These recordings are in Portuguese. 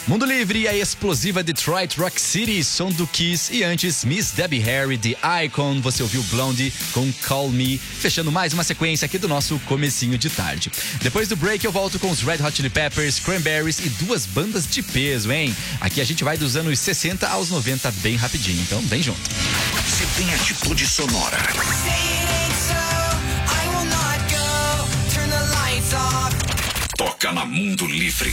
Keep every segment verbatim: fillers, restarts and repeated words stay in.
Mundo Livre e a explosiva Detroit Rock City, som do Kiss. E antes, Miss Debbie Harry, The Icon. Você ouviu Blondie com Call Me. Fechando mais uma sequência aqui do nosso comecinho de tarde. Depois do break eu volto com os Red Hot Chili Peppers, Cranberries e duas bandas de peso, hein? Aqui a gente vai dos anos sessenta aos noventa bem rapidinho, então vem junto. Você tem atitude sonora. Toca na Mundo Livre.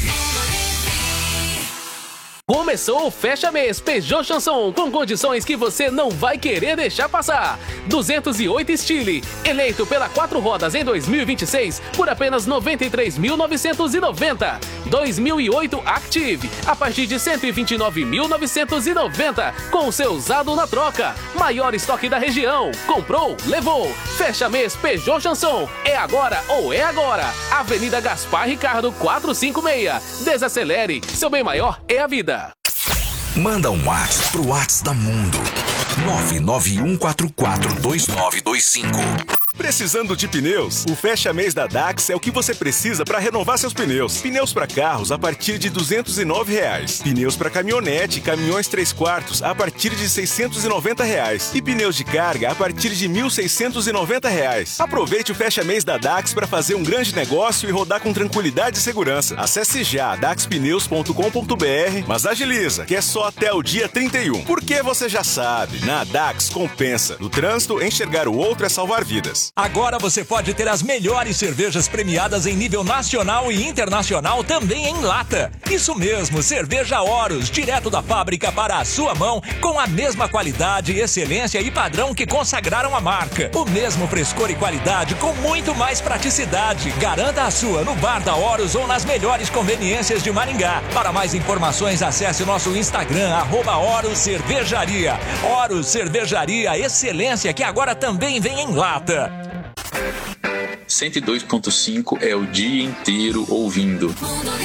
Começou o Fecha Mês Peugeot Chanson, com condições que você não vai querer deixar passar. duzentos e oito Stile, eleito pela quatro rodas em dois mil e vinte e seis por apenas noventa e três mil novecentos e noventa. dois mil e oito Active, a partir de cento e vinte e nove mil novecentos e noventa, com seu usado na troca. Maior estoque da região. Comprou, levou. Fecha Mês Peugeot Chanson. É agora ou é agora. Avenida Gaspar Ricardo quatrocentos e cinquenta e seis. Desacelere, seu bem maior é a vida. Manda um WhatsApp pro WhatsApp da Mundo. nove nove um quatro quatro dois nove dois cinco. Precisando de pneus? O Fecha Mês da Dax é o que você precisa para renovar seus pneus. Pneus para carros a partir de duzentos e nove reais. Pneus para caminhonete e caminhões três quartos a partir de seiscentos e noventa reais. E pneus de carga a partir de mil seiscentos e noventa reais. Aproveite o Fecha Mês da Dax para fazer um grande negócio e rodar com tranquilidade e segurança. Acesse já dax pneus ponto com ponto br, mas agiliza, que é só até o dia trinta e um. Porque você já sabe, na Dax compensa. No trânsito, enxergar o outro é salvar vidas. Agora você pode ter as melhores cervejas premiadas em nível nacional e internacional também em lata. Isso mesmo, cerveja Horus, direto da fábrica para a sua mão, com a mesma qualidade, excelência e padrão que consagraram a marca. O mesmo frescor e qualidade com muito mais praticidade. Garanta a sua no bar da Horus ou nas melhores conveniências de Maringá. Para mais informações, acesse o nosso Instagram, arroba Horus Cervejaria. Horus Cervejaria, excelência que agora também vem em lata. cento e dois ponto cinco é o dia inteiro ouvindo.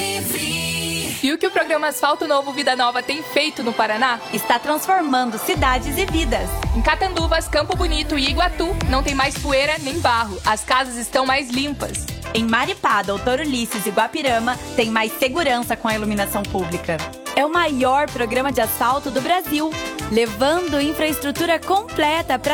E o que o programa Asfalto Novo Vida Nova tem feito no Paraná? Está transformando cidades e vidas. Em Catanduvas, Campo Bonito e Iguatu, não tem mais poeira nem barro. As casas estão mais limpas. Em Maripá, Doutor Ulisses e Guapirama, tem mais segurança com a iluminação pública. É o maior programa de asfalto do Brasil, levando infraestrutura completa para